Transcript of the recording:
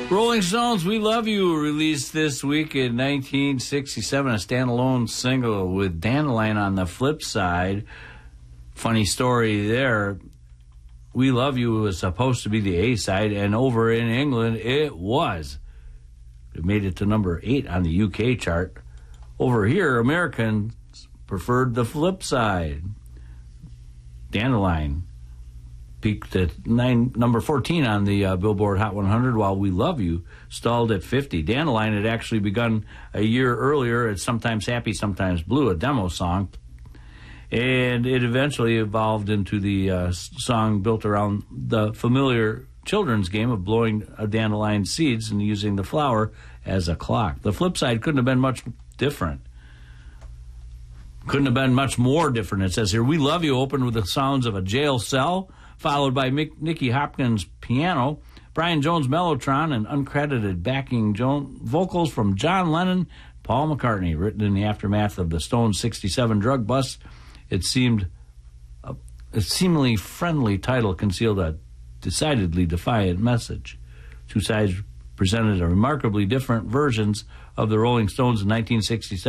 Rolling Stones, We Love You, released this week in 1967, a standalone single with Dandelion on the flip side. Funny story there. We Love You was supposed to be the A-side, and over in England, it was. It made it to number 8 on the UK chart. Over here, Americans preferred the flip side. Dandelion peaked at number 14 on the Billboard Hot 100, while We Love You stalled at 50. Dandelion had actually begun a year earlier at Sometimes Happy, Sometimes Blue, a demo song, and it eventually evolved into the song built around the familiar children's game of blowing a dandelion seeds and using the flower as a clock. The flip side couldn't have been much different. Couldn't have been much more different. It says here, We Love You opened with the sounds of a jail cell, followed by Nicky Hopkins' piano, Brian Jones' mellotron, and uncredited backing vocals from John Lennon, Paul McCartney. Written in the aftermath of the Stones' 67 drug bust, it seemed a seemingly friendly title concealed a decidedly defiant message. Two sides presented remarkably different versions of the Rolling Stones in 1967.